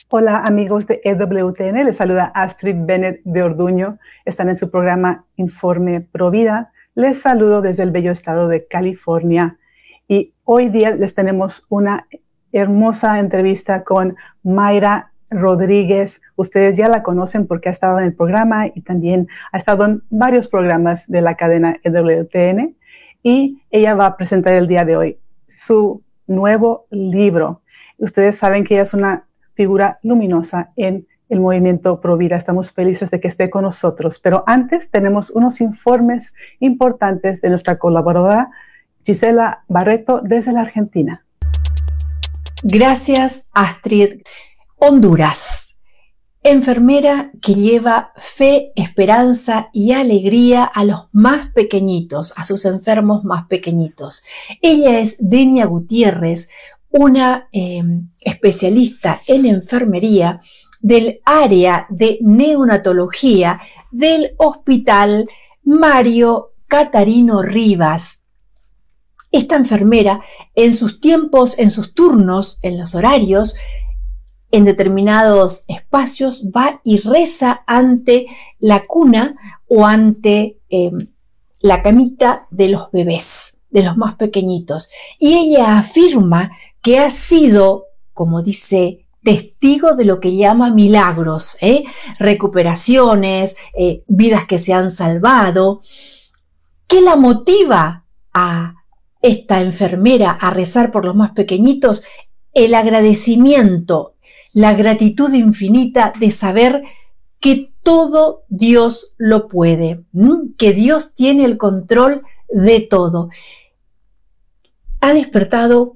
Hola amigos de EWTN, les saluda Astrid Bennett de Orduño. Están en su programa Informe Provida. Les saludo desde el bello estado de California. Y hoy día les tenemos una hermosa entrevista con Mayra Rodríguez. Ustedes ya la conocen porque ha estado en el programa y también ha estado en varios programas de la cadena EWTN. Y ella va a presentar el día de hoy su nuevo libro. Ustedes saben que ella es una figura luminosa en el movimiento Provida. Estamos felices de que esté con nosotros. Pero antes tenemos unos informes importantes de nuestra colaboradora Gisela Barreto desde la Argentina. Gracias, Astrid. Honduras. Enfermera que lleva fe, esperanza y alegría a los más pequeñitos, a sus enfermos más pequeñitos. Ella es Denia Gutiérrez, una especialista en enfermería del área de neonatología del Hospital Mario Catarino Rivas. Esta enfermera, en sus tiempos, en sus turnos, en los horarios, en determinados espacios, va y reza ante la cuna o ante la camita de los bebés, de los más pequeñitos. Y ella afirma que ha sido, como dice, testigo de lo que llama milagros, recuperaciones, vidas que se han salvado. ¿Qué la motiva a esta enfermera a rezar por los más pequeñitos? El agradecimiento, la gratitud infinita de saber que todo Dios lo puede, que Dios tiene el control de todo. Ha despertado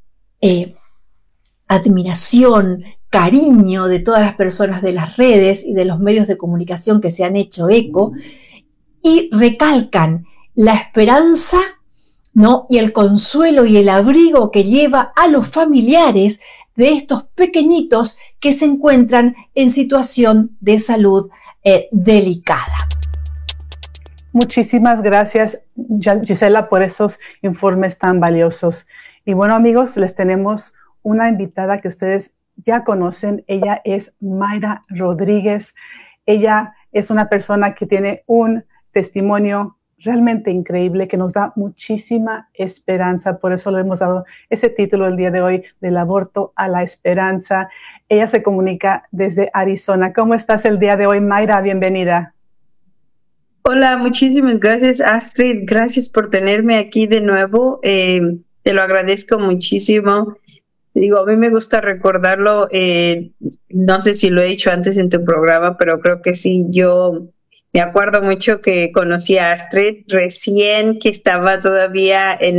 admiración, cariño de todas las personas de las redes y de los medios de comunicación que se han hecho eco y recalcan la esperanza, ¿no? Y el consuelo y el abrigo que lleva a los familiares de estos pequeñitos que se encuentran en situación de salud delicada. Muchísimas gracias, Gisela, por esos informes tan valiosos. Y bueno, amigos, les tenemos una invitada que ustedes ya conocen. Ella es Mayra Rodríguez. Ella es una persona que tiene un testimonio realmente increíble que nos da muchísima esperanza. Por eso le hemos dado ese título el día de hoy, del aborto a la esperanza. Ella se comunica desde Arizona. ¿Cómo estás el día de hoy, Mayra? Bienvenida. Hola, muchísimas gracias, Astrid. Gracias por tenerme aquí de nuevo. Te lo agradezco muchísimo. Digo, a mí me gusta recordarlo. No sé si lo he dicho antes en tu programa, pero creo que sí. Yo me acuerdo mucho que conocí a Astrid recién, que estaba todavía en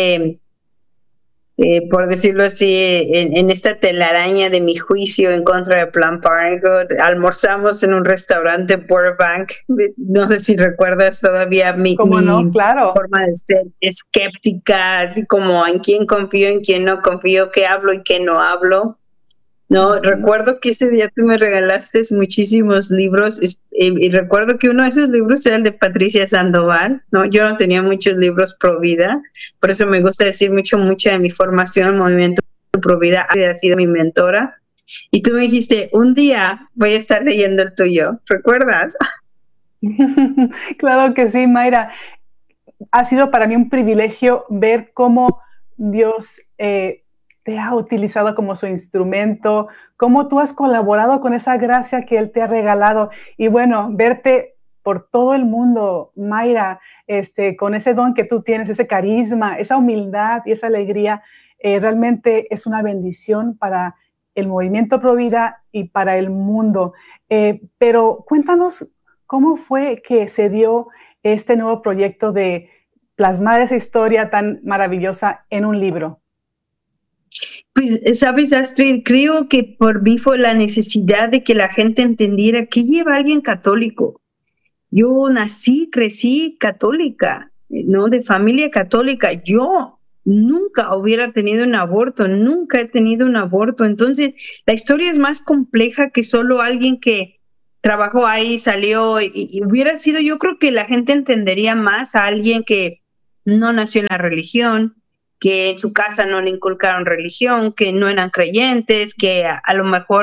por decirlo así, en esta telaraña de mi juicio en contra de Planned Parenthood. Almorzamos en un restaurante en Burbank. No sé si recuerdas todavía mi Claro. forma de ser escéptica, así como en quién confío, en quién no confío, qué hablo y qué no hablo. No, recuerdo que ese día tú me regalaste muchísimos libros y recuerdo que uno de esos libros era el de Patricia Sandoval, ¿no? Yo no tenía muchos libros pro vida, por eso me gusta decir mucha de mi formación en movimiento pro vida ha sido mi mentora. Y tú me dijiste, un día voy a estar leyendo el tuyo, ¿recuerdas? Claro que sí, Mayra. Ha sido para mí un privilegio ver cómo Dios te ha utilizado como su instrumento, cómo tú has colaborado con esa gracia que Él te ha regalado. Y bueno, verte por todo el mundo, Mayra, con ese don que tú tienes, ese carisma, esa humildad y esa alegría, realmente es una bendición para el movimiento Provida y para el mundo. Pero cuéntanos cómo fue que se dio este nuevo proyecto de plasmar esa historia tan maravillosa en un libro. Pues, sabes, Astrid, creo que por mí fue la necesidad de que la gente entendiera qué lleva alguien católico. Yo nací, crecí católica, ¿no? De familia católica. Yo nunca hubiera tenido un aborto, nunca he tenido un aborto. Entonces, la historia es más compleja que solo alguien que trabajó ahí, salió y hubiera sido, yo creo que la gente entendería más a alguien que no nació en la religión, que en su casa no le inculcaron religión, que no eran creyentes, que a lo mejor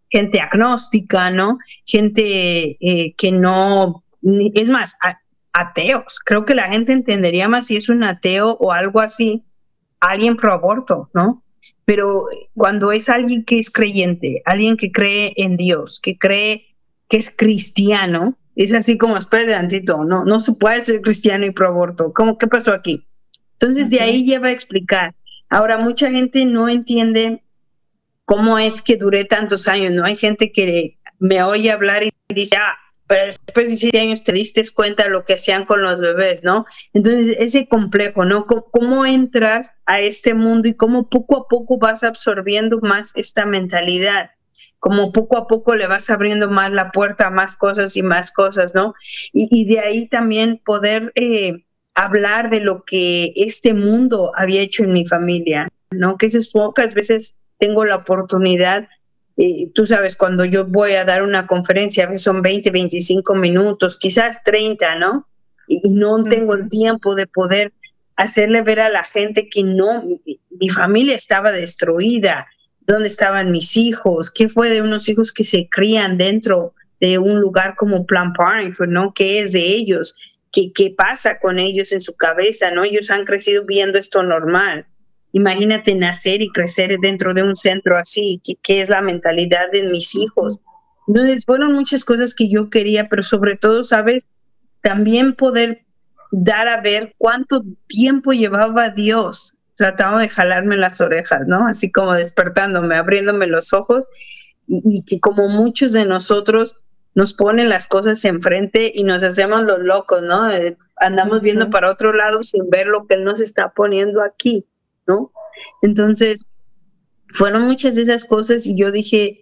gente agnóstica, ¿no? Gente que no, es más, ateos. Creo que la gente entendería más si es un ateo o algo así, alguien pro aborto, ¿no? Pero cuando es alguien que es creyente, alguien que cree en Dios, que cree que es cristiano, es así como, espera tantito, no se puede ser cristiano y pro aborto. ¿Qué pasó aquí? Entonces de ahí lleva a explicar. Ahora, mucha gente no entiende cómo es que duré tantos años, ¿no? Hay gente que me oye hablar y dice, pero después de 17 años te diste cuenta de lo que hacían con los bebés, ¿no? Entonces, ese complejo, ¿no? ¿Cómo entras a este mundo y cómo poco a poco vas absorbiendo más esta mentalidad? Como poco a poco le vas abriendo más la puerta a más cosas y más cosas, ¿no? Y de ahí también poder hablar de lo que este mundo había hecho en mi familia, ¿no? Que esas pocas veces tengo la oportunidad. Tú sabes, cuando yo voy a dar una conferencia, a veces son 20, 25 minutos, quizás 30, ¿no? Y no tengo el tiempo de poder hacerle ver a la gente que no, mi familia estaba destruida, dónde estaban mis hijos, qué fue de unos hijos que se crían dentro de un lugar como Planned Parenthood, ¿no? ¿Qué es de ellos? ¿Qué pasa con ellos en su cabeza, ¿no? Ellos han crecido viendo esto normal. Imagínate nacer y crecer dentro de un centro así, ¿qué es la mentalidad de mis hijos? Entonces, fueron muchas cosas que yo quería, pero sobre todo, ¿sabes? También poder dar a ver cuánto tiempo llevaba Dios tratando de jalarme las orejas, ¿no? Así como despertándome, abriéndome los ojos, y que como muchos de nosotros nos ponen las cosas enfrente y nos hacemos los locos, ¿no? Andamos viendo para otro lado sin ver lo que Él nos está poniendo aquí, ¿no? Entonces, fueron muchas de esas cosas y yo dije,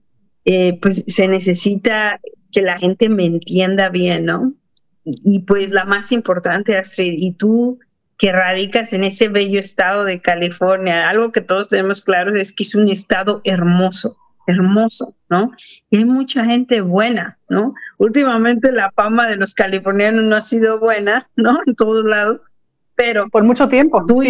pues se necesita que la gente me entienda bien, ¿no? Y pues la más importante, Astrid, y tú que radicas en ese bello estado de California, algo que todos tenemos claro es que es un estado hermoso, ¿no? Y hay mucha gente buena, ¿no? Últimamente la fama de los californianos no ha sido buena, ¿no? En todos lados, pero por mucho tiempo. Tú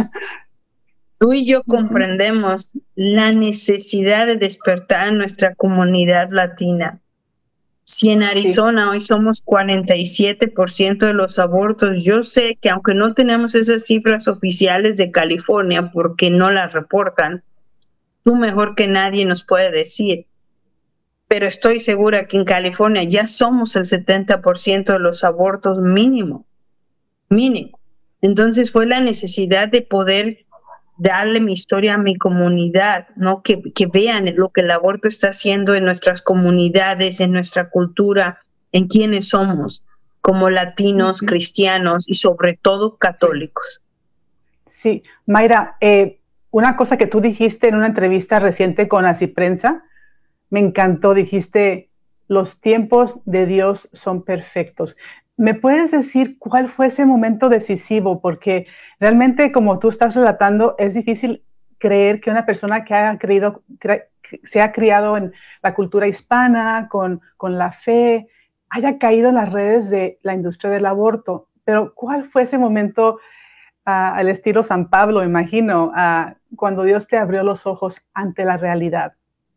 y yo comprendemos la necesidad de despertar en nuestra comunidad latina. Si en Arizona hoy somos 47% de los abortos, yo sé que aunque no tenemos esas cifras oficiales de California porque no las reportan, tú mejor que nadie nos puede decir, pero estoy segura que en California ya somos el 70% de los abortos mínimo. Entonces fue la necesidad de poder darle mi historia a mi comunidad, ¿no? Que vean lo que el aborto está haciendo en nuestras comunidades, en nuestra cultura, en quiénes somos, como latinos, cristianos y sobre todo católicos. Sí, Mayra, una cosa que tú dijiste en una entrevista reciente con Así Prensa, me encantó, dijiste, los tiempos de Dios son perfectos. ¿Me puedes decir cuál fue ese momento decisivo? Porque realmente, como tú estás relatando, es difícil creer que una persona que se ha criado en la cultura hispana, con la fe, haya caído en las redes de la industria del aborto. Pero ¿cuál fue ese momento, al estilo San Pablo, imagino, cuando Dios te abrió los ojos ante la realidad?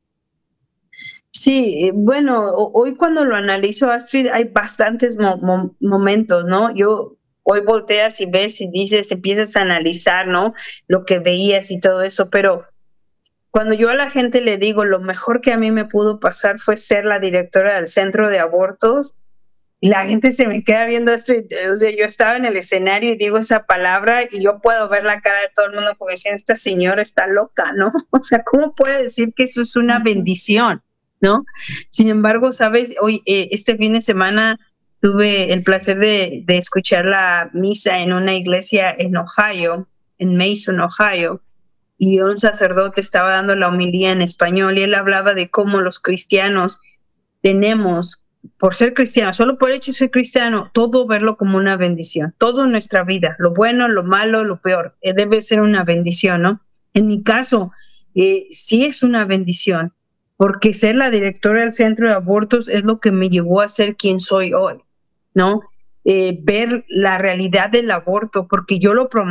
Sí, bueno, hoy cuando lo analizo, Astrid, hay bastantes momentos, ¿no? Hoy volteas y ves y dices, empiezas a analizar, ¿no? Lo que veías y todo eso, pero cuando yo a la gente le digo, lo mejor que a mí me pudo pasar fue ser la directora del centro de abortos, y la gente se me queda viendo esto, o sea, yo estaba en el escenario y digo esa palabra y yo puedo ver la cara de todo el mundo como diciendo, esta señora está loca, ¿no? O sea, ¿cómo puede decir que eso es una bendición? ¿No? Sin embargo, sabes, hoy, este fin de semana tuve el placer de escuchar la misa en una iglesia en Ohio, en Mason, Ohio, y un sacerdote estaba dando la homilía en español y él hablaba de cómo los cristianos tenemos, por ser cristianos, solo por el hecho de ser cristiano, todo verlo como una bendición, todo en nuestra vida, lo bueno, lo malo, lo peor, debe ser una bendición, ¿no? En mi caso, sí es una bendición, porque ser la directora del centro de abortos es lo que me llevó a ser quien soy hoy, ¿no? Ver la realidad del aborto, porque yo lo promoví